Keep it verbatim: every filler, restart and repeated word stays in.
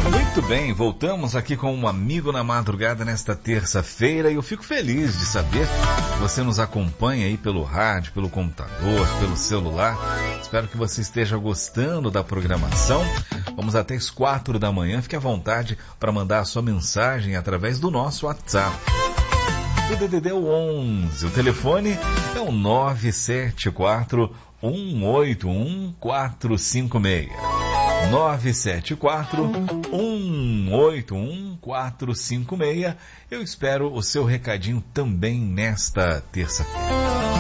Muito bem, voltamos aqui com um amigo na madrugada nesta terça-feira e eu fico feliz de saber que você nos acompanha aí pelo rádio, pelo computador, pelo celular. Espero que você esteja gostando da programação. Vamos até as quatro da manhã. Fique à vontade para mandar a sua mensagem através do nosso WhatsApp. O D D D é o onze, o telefone é o nove sete quatro, um oito um, quatro cinco seis. nove sete quatro, um oito um, quatro cinco seis. Eu espero o seu recadinho também nesta terça-feira.